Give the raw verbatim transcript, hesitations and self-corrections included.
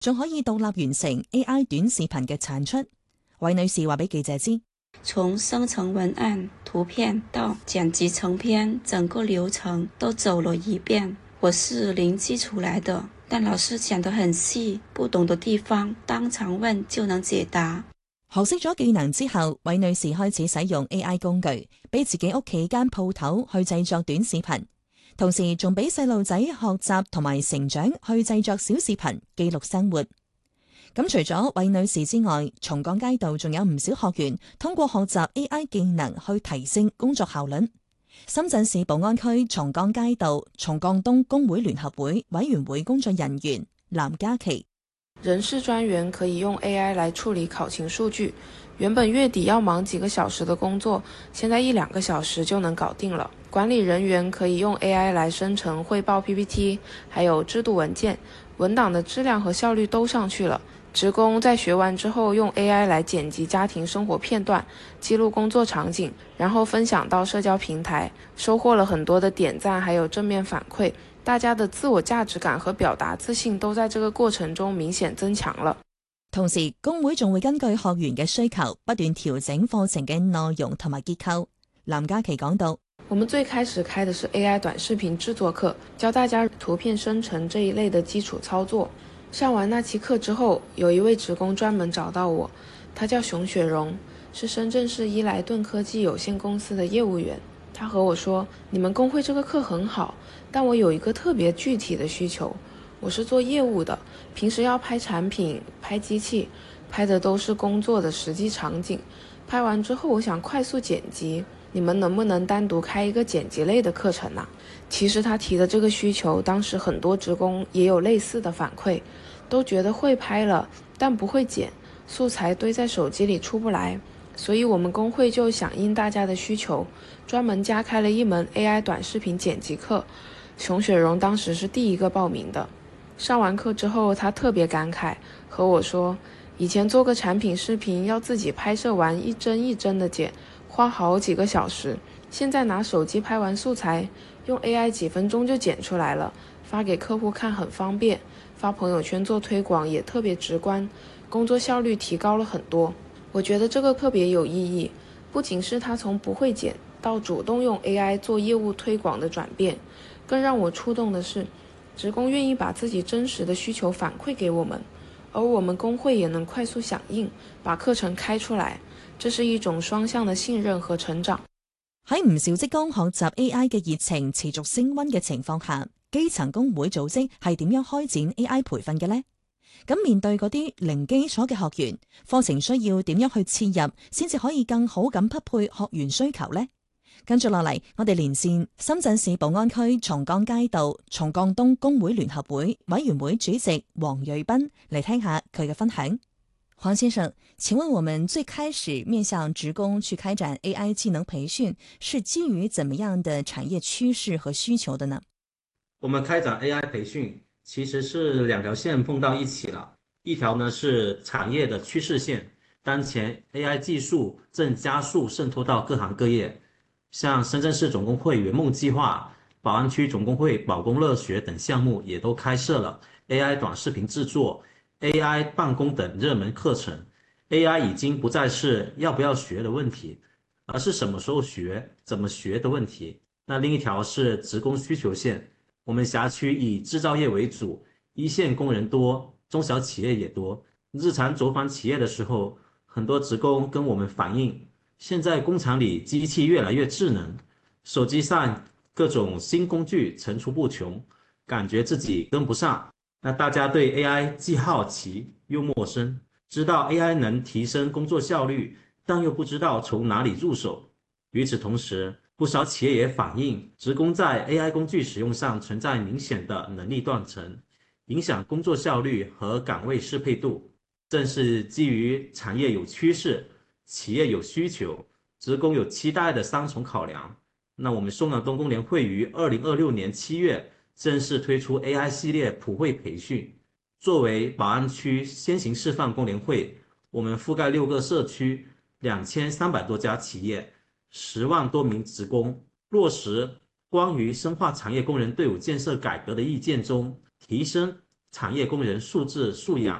仲可以獨立完成 A I 短視頻嘅產出。韋女士話俾記者知， 從生成文案、圖片到剪輯成片，整個流程都走了一遍。我是零基礎來的，但老師講得很細，不懂的地方當場問就能解答。 學識咗技能之後，韋女士開始使用 A I 工具，俾自己屋企間鋪頭去製作短視頻。同時仲俾細路仔學習同埋成長去製作小視頻記錄生活。咁除咗韋女士之外，松江街道仲有唔少學員通過學習 A I 技能去提升工作效率。深圳市寶安區松江街道松江東工會聯合會委員會工作人員藍嘉琪， 人事專員可以用 A I 來處理考勤數據，原本月底要忙幾個小時的工作，現在一兩個小時就能搞定了。管理人員可以用 A I 來生成匯報 P P T， 還有制度文件，文檔的質量和效率都上去了。職工在學完之後用 A I 來剪輯家庭生活片段，記錄工作場景，然後分享到社交平台，收穫了很多的點讚，還有正面反饋。大家的自我價值感和表達自信都在這個過程中明顯增強了。 同時，工會仲會根據學員嘅需求，不斷調整課程嘅內容同埋結構。藍嘉琪講到， 我們最開始開的是 A I 短視頻製作課，教大家圖片生成這一類的基礎操作。上完那期課之後，有一位職工專門找到我，他叫熊雪蓉，是深圳市伊萊頓科技有限公司的業務員。他和我說，你們工會這個課很好，但我有一個特別具體的需求。我是做業務的，平時要拍產品、拍機器，拍的都是工作的實際場景。拍完之後，我想快速剪輯，你們能不能單獨開一個剪輯類的課程呢？其實他提的這個需求，當時很多職工也有類似的反饋，都覺得會拍了，但不會剪，素材堆在手機裡出不來。所以我們工會就響應大家的需求，專門加開了一門 A I 短視頻剪輯課。熊雪蓉當時是第一個報名的。上完課之後，他特別感慨，和我說，以前做個產品視頻要自己拍攝完一幀一幀的剪，花好幾個小時。現在拿手機拍完素材，用 A I 幾分鐘就剪出來了，發給客戶看很方便，發朋友圈做推廣也特別直觀，工作效率提高了很多。我覺得這個特別有意義，不僅是他從不會剪到主動用 A I 做業務推廣的轉變，更讓我觸動的是，職工願意把自己真實的需求反饋給我們，而我們工會也能快速響應，把課程開出來，這是一種雙向的信任和成長。 喺唔少職工學習 A I 嘅熱情持續升溫嘅情況下，基層工會組織係點樣開展 A I 培訓嘅呢？咁面對嗰啲零基礎嘅學員，課程需要點樣去切入，先至可以更好咁匹配學員需求呢？跟住落嚟，我哋連線深圳市寶安區松江街道松江東工會聯合會委員會主席黃瑞斌嚟聽下佢嘅分享。黃先生，請問我們最開始面向職工去開展 A I 技能培訓，是基於怎麼樣的產業趨勢和需求的呢？ 我們開展 A I 培訓，其實是兩條線碰到一起了。一條呢是產業的趨勢線，當前 A I 技術正加速滲透到各行各業，像深圳市總工會圓夢計劃、寶安區總工會寶工樂學等項目也都開設了 A I 短視頻製作、A I 辦公等熱門課程。 A I 已經不再是要不要學的問題，而是什麼時候學、怎麼學的問題。那另一條是職工需求線，我們轄區以製造業為主，一線工人多，中小企業也多。日常走訪企業的時候，很多職工跟我們反映，現在工廠裡機器越來越智能，手機上各種新工具層出不窮，感覺自己跟不上。那大家對 A I 既好奇又陌生，知道 A I 能提升工作效率，但又不知道從哪裡入手。與此同時，不少企業也反映，職工在 A I 工具使用上存在明顯的能力斷層，影響工作效率和崗位適配度。正是基於產業有趨勢、企業有需求、職工有期待的三重考量，那我們松陽東工聯會於二零二六年七月正式推出 A I 系列普惠培訓。作為寶安區先行示範工聯會，我們覆蓋六個社區，兩千三百多家企業，十萬多名職工，落實關於深化產業工人隊伍建設改革的意見中，提升产业工人素质素养